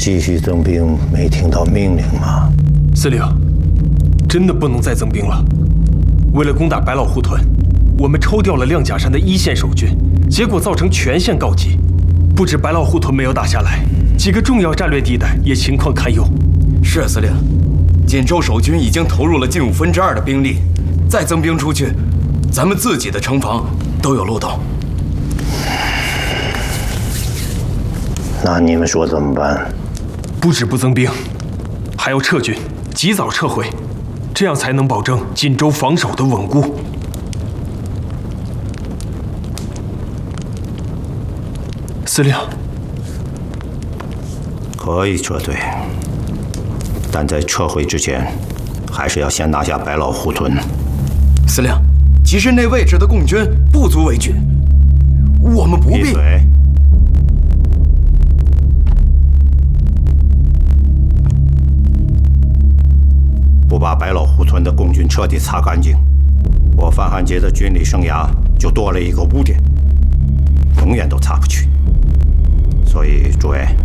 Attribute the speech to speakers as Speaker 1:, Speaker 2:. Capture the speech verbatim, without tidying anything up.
Speaker 1: 继续增兵，没听到命令吗？
Speaker 2: 司令，真的不能再增兵了。为了攻打百老胡屯，我们抽调了亮甲山的一线守军，结果造成全线告急。不止百老胡屯没有打下来，几个重要战略地带也情况堪忧。
Speaker 3: 是啊，司令，锦州守军已经投入了近五分之二的兵力，再增兵出去，咱们自己的城防都有漏洞。
Speaker 1: 那你们说怎么办？
Speaker 2: 不止不增兵，还要撤军，及早撤回，这样才能保证锦州防守的稳固。司令，
Speaker 1: 可以撤退，但在撤回之前，还是要先拿下百老胡屯。
Speaker 3: 司令，其实那位置的共军不足为惧，我们不必。
Speaker 1: 闭嘴！ 不把百老胡屯的共军彻底擦干净，我范汉杰的军旅生涯就多了一个污点，永远都擦不去。所以，诸位，